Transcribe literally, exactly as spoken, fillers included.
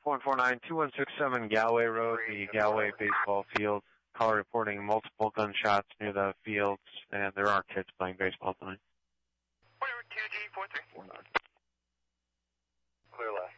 four one four nine, two one six seven Galway Road, the Galway baseball field. Caller reporting multiple gunshots near the fields, and there are kids playing baseball tonight. Whatever, two G four three four nine. Clear left.